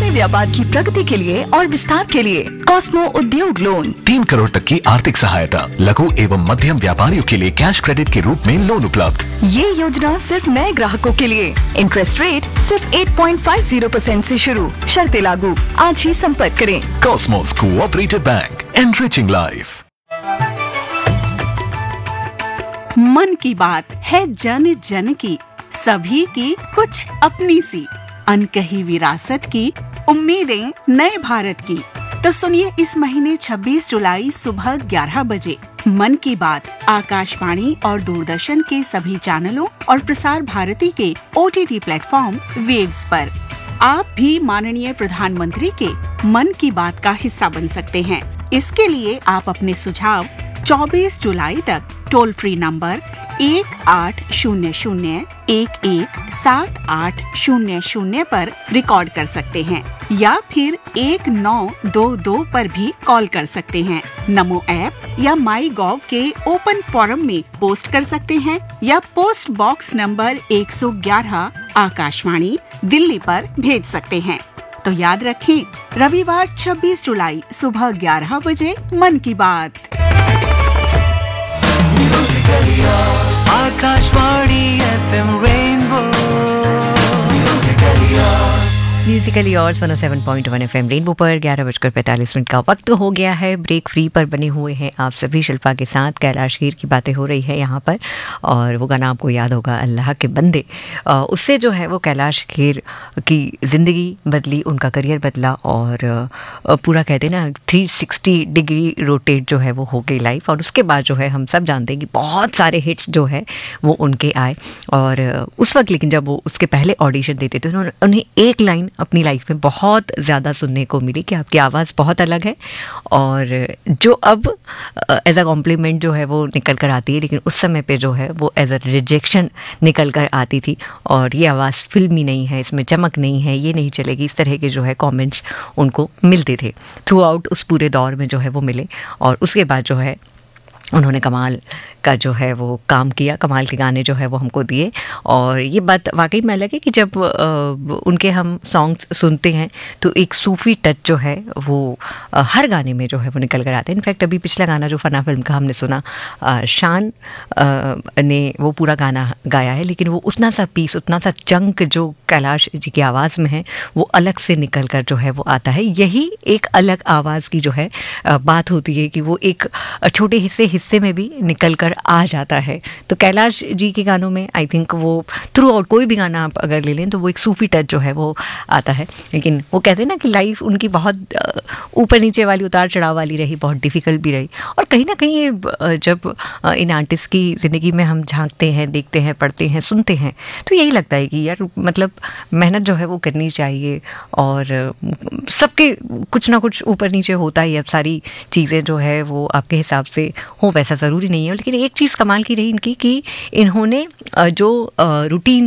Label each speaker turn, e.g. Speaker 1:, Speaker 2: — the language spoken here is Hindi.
Speaker 1: अपने व्यापार की प्रगति के लिए और विस्तार के लिए कॉस्मो उद्योग लोन।
Speaker 2: 3 करोड़ तक की आर्थिक सहायता, लघु एवं मध्यम व्यापारियों के लिए कैश क्रेडिट के रूप में लोन उपलब्ध।
Speaker 1: ये योजना सिर्फ नए ग्राहकों के लिए। इंटरेस्ट रेट सिर्फ 8.50% से शुरू, शर्तें लागू। आज ही संपर्क करें।
Speaker 2: Cosmos cooperative bank, enriching life.
Speaker 3: मन की बात है जन जन की, सभी की कुछ अपनी सी, अनकही विरासत की, उम्मीदें नए भारत की। तो सुनिए इस महीने 26 जुलाई सुबह 11 बजे मन की बात आकाशवाणी और दूरदर्शन के सभी चैनलों और प्रसार भारती के OTT प्लेटफॉर्म वेव्स पर। आप भी माननीय प्रधानमंत्री के मन की बात का हिस्सा बन सकते हैं। इसके लिए आप अपने सुझाव 24 जुलाई तक टोल फ्री नंबर 1800-117800 पर रिकॉर्ड कर सकते हैं या फिर 1922 पर भी कॉल कर सकते हैं। नमो ऐप या माई गॉव के ओपन फोरम में पोस्ट कर सकते हैं या post box number 111 Akashvani Delhi पर भेज सकते हैं। तो याद रखें, रविवार 26 जुलाई सुबह 11 बजे मन की बात।
Speaker 4: आकाशवाणी FM रेनबो
Speaker 5: म्यूजिकली और 107.1 FM रेनबो पर 11:45 का वक्त हो गया है। ब्रेक फ्री पर बने हुए हैं आप सभी शिल्पा के साथ। कैलाश खेर की बातें हो रही है यहाँ पर, और वो गाना आपको याद होगा, अल्लाह के बंदे। उससे जो है वो कैलाश खेर की ज़िंदगी बदली, उनका करियर बदला, और पूरा कहते ना 360 डिग्री रोटेट जो है वो हो गई लाइफ। और उसके बाद जो है हम सब जानते हैं कि बहुत सारे हिट्स जो है वो उनके आए। और उस वक्त लेकिन जब वो उसके पहले ऑडिशन देते थे तो उन्हें एक लाइन अपनी लाइफ में बहुत ज़्यादा सुनने को मिली कि आपकी आवाज़ बहुत अलग है, और जो अब एज अ कॉम्प्लीमेंट जो है वो निकल कर आती है, लेकिन उस समय पे जो है वो एज अ रिजेक्शन निकल कर आती थी। और ये आवाज़ फिल्मी नहीं है, इसमें चमक नहीं है, ये नहीं चलेगी, इस तरह के जो है कमेंट्स उनको मिलते थे थ्रू आउट उस पूरे दौर में जो है वो मिले। और उसके बाद जो है उन्होंने कमाल का जो है वो काम किया, कमाल के गाने जो है वो हमको दिए। और ये बात वाकई में अलग है कि जब उनके हम सॉन्ग्स सुनते हैं तो एक सूफ़ी टच जो है वो हर गाने में जो है वो निकल कर आते हैं। इनफैक्ट अभी पिछला गाना जो फना फिल्म का हमने सुना, शान ने वो पूरा गाना गाया है, लेकिन वो उतना सा पीस, उतना सा चंक जो कैलाश जी की आवाज़ में है वो अलग से निकल कर जो है वो आता है। यही एक अलग आवाज़ की जो है बात होती है कि वो एक छोटे हिस्से में भी निकल कर आ जाता है। तो कैलाश जी के गानों में आई थिंक वो थ्रू आउट कोई भी गाना आप अगर ले लें तो वो एक सूफी टच जो है वो आता है। लेकिन वो कहते हैं ना कि लाइफ उनकी बहुत ऊपर नीचे वाली, उतार चढ़ाव वाली रही, बहुत डिफ़िकल्ट भी रही। और कहीं ना कहीं जब इन आर्टिस्ट की ज़िंदगी में हम झांकते हैं, देखते हैं, पढ़ते हैं, सुनते हैं, तो यही लगता है कि यार मतलब मेहनत जो है वो करनी चाहिए। और सबके कुछ ना कुछ ऊपर नीचे होता ही, अब सारी चीज़ें जो है वो आपके हिसाब से हो वैसा ज़रूरी नहीं है। लेकिन एक चीज़ कमाल की रही इनकी कि इन्होंने जो रूटीन